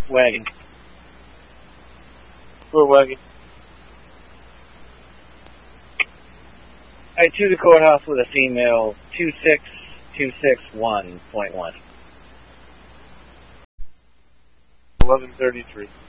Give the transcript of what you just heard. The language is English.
Wagon. Fort Wagon. To the courthouse with a female 26261.1. 1133.